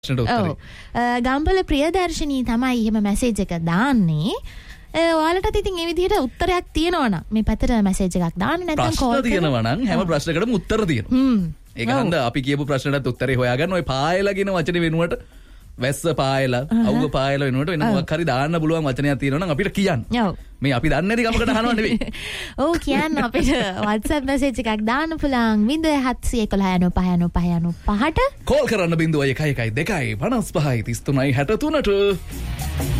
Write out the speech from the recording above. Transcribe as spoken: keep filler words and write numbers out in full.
ගම්පල ප්‍රියදර්ශනී තමයි එහෙම මැසේජ් එක දාන්නේ. ඔයාලටත් ඉතින් මේ විදිහට උත්තරයක් තියෙනවා නම් මේ පැත්තට මැසේජ් එකක් දාන්න නැත්නම් කෝල් ප්‍රශ්න තියෙනවා නම් හැම ප්‍රශ්නකටම උත්තර තියෙනවා. හ්ම්. ඒක හන්ද අපි කියපු ප්‍රශ්නටත් උත්තරේ හොයාගන්න ඔය පායලා කියන වචනේ වෙනුවට වැස්ස පායලා අවුව පායලා වෙනුවට වෙන මොකක් හරි දාන්න පුළුවන් වචනයක් තියෙනවා නම් අපිට කියන්න. ඔව්. මේ අපි දන්නේ නැති ගමකට අහනව නෙවෙයි. ඔව් කියන්න අපිට WhatsApp message එකක් දාන්න පුළුවන් ज़ीरो सात एक एक नौ पाँच नौ पाँच नौ पाँच. කෝල් කරන්න ज़ीरो एक एक दो पचास पचपन तिस तीन अठहत्तर ට